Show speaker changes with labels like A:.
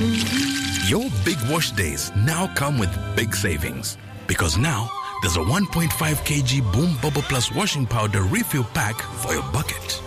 A: Your big wash days now come with big savings. Because now, there's a 1.5 kg Boom Bubble Plus washing powder refill pack for your bucket.